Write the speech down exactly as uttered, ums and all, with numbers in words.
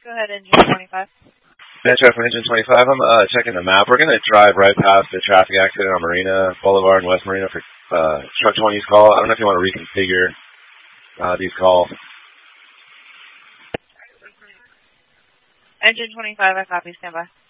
Go ahead, engine twenty-five. Metro for engine twenty-five. I'm uh, checking the map. We're going to drive right past the traffic accident on Marina Boulevard and West Marina for uh, truck twenty's call. I don't know if you want to reconfigure uh, these calls. Engine twenty-five, I copy. Stand by.